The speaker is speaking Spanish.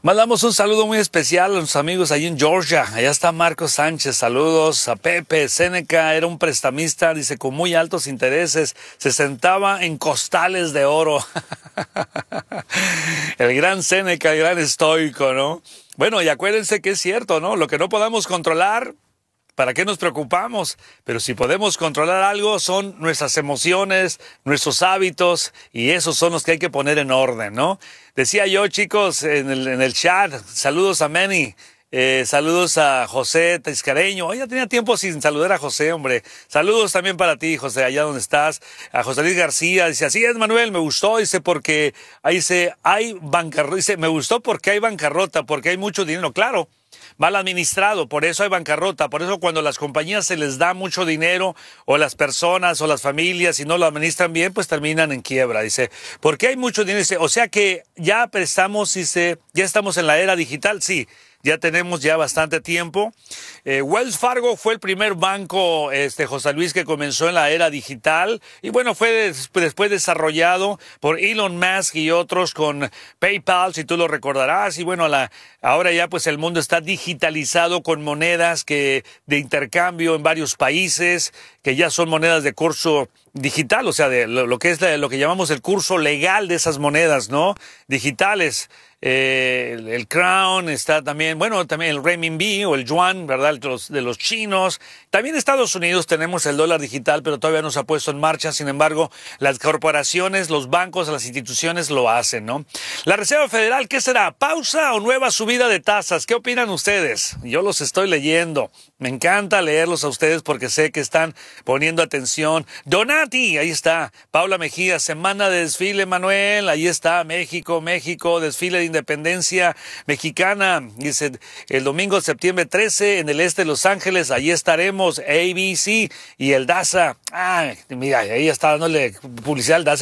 Mandamos un saludo muy especial a los amigos allí en Georgia. Allá está Marcos Sánchez. Saludos a Pepe. Séneca era un prestamista, dice, con muy altos intereses. Se sentaba en costales de oro. El gran Séneca, el gran estoico, ¿no? Bueno, y acuérdense que es cierto, ¿no? Lo que no podamos controlar, ¿para qué nos preocupamos? Pero si podemos controlar algo, son nuestras emociones, nuestros hábitos, y esos son los que hay que poner en orden, ¿no? Decía yo, chicos, en el chat, saludos a Manny, saludos a José Tiscareño. Oye, ya tenía tiempo sin saludar a José, hombre. Saludos también para ti, José, allá donde estás. A José Luis García, dice, así es, Manuel, me gustó, dice, porque ahí dice, hay bancarrota, dice, me gustó porque hay bancarrota, porque hay mucho dinero, claro. Mal administrado, por eso hay bancarrota, por eso cuando las compañías se les da mucho dinero, o las personas o las familias, si no lo administran bien, pues terminan en quiebra, dice, porque hay mucho dinero, dice, o sea que ya prestamos, dice, ya estamos en la era digital, sí. Ya tenemos ya bastante tiempo. Wells Fargo fue el primer banco, José Luis, que comenzó en la era digital. Y bueno, fue después desarrollado por Elon Musk y otros con PayPal, si tú lo recordarás. Y bueno, ahora ya pues el mundo está digitalizado con monedas de intercambio en varios países, que ya son monedas de curso digital, o sea, de lo que es lo que llamamos el curso legal de esas monedas, ¿no? Digitales. El Crown está también, bueno, también el renminbi o el yuan, ¿verdad? De los chinos. También en Estados Unidos tenemos el dólar digital, pero todavía no se ha puesto en marcha. Sin embargo, las corporaciones, los bancos, las instituciones lo hacen, ¿no? La Reserva Federal, ¿qué será? ¿Pausa o nueva subida de tasas? ¿Qué opinan ustedes? Yo los estoy leyendo. Me encanta leerlos a ustedes porque sé que están poniendo atención. Donati, ahí está. Paula Mejía, semana de desfile, Manuel. Ahí está, México, desfile de independencia mexicana. Dice, el domingo, septiembre 13, en el este de Los Ángeles. Ahí estaremos, ABC y el DASA. Ah, mira, ahí está dándole publicidad al DASA.